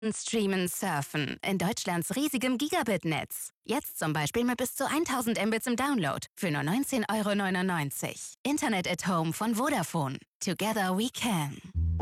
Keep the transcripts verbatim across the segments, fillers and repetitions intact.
Streamen, surfen in Deutschlands riesigem Gigabit-Netz. Jetzt zum Beispiel mit bis zu tausend Mbits im Download für nur neunzehn Euro neunundneunzig. Internet at Home von Vodafone. Together we can.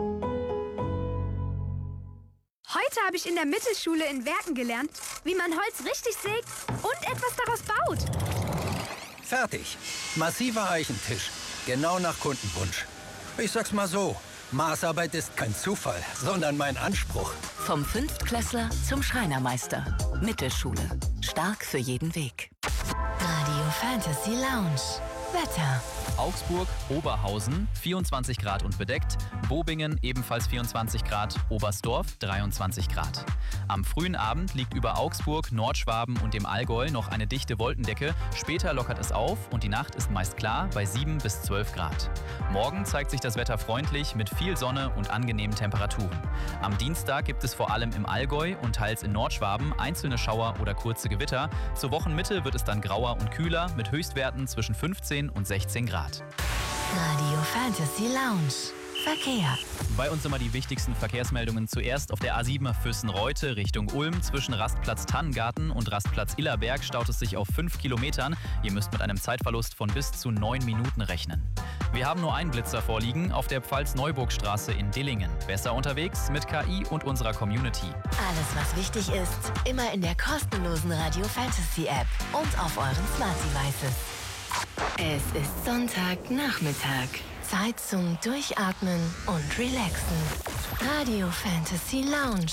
Heute habe ich in der Mittelschule in Werken gelernt, wie man Holz richtig sägt und etwas daraus baut. Fertig. Massiver Eichentisch. Genau nach Kundenwunsch. Ich sag's mal so. Maßarbeit ist kein Zufall, sondern mein Anspruch. Vom Fünftklässler zum Schreinermeister. Mittelschule. Stark für jeden Weg. Radio Fantasy Lounge. Wetter. Augsburg, Oberhausen, vierundzwanzig Grad und bedeckt. Bobingen, ebenfalls vierundzwanzig Grad. Oberstdorf, dreiundzwanzig Grad. Am frühen Abend liegt über Augsburg, Nordschwaben und dem Allgäu noch eine dichte Wolkendecke. Später lockert es auf und die Nacht ist meist klar bei sieben bis zwölf Grad. Morgen zeigt sich das Wetter freundlich mit viel Sonne und angenehmen Temperaturen. Am Dienstag gibt es vor allem im Allgäu und teils in Nordschwaben einzelne Schauer oder kurze Gewitter. Zur Wochenmitte wird es dann grauer und kühler mit Höchstwerten zwischen fünfzehn und sechzehn Grad. Radio Fantasy Lounge. Verkehr. Bei uns immer die wichtigsten Verkehrsmeldungen zuerst auf der A sieben Füssen-Reute Richtung Ulm. Zwischen Rastplatz Tannengarten und Rastplatz Illerberg staut es sich auf fünf Kilometern. Ihr müsst mit einem Zeitverlust von bis zu neun Minuten rechnen. Wir haben nur einen Blitzer vorliegen auf der Pfalz-Neuburg-Straße in Dillingen. Besser unterwegs mit K I und unserer Community. Alles, was wichtig ist, immer in der kostenlosen Radio Fantasy App und auf euren Smart Devices. Es ist Sonntagnachmittag. Zeit zum Durchatmen und Relaxen. Radio Fantasy Lounge.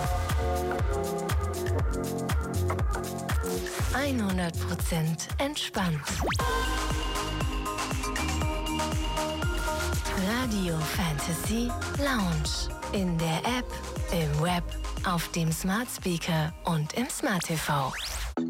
hundert Prozent entspannt. Radio Fantasy Lounge. In der App, im Web, auf dem Smart Speaker und im Smart T V.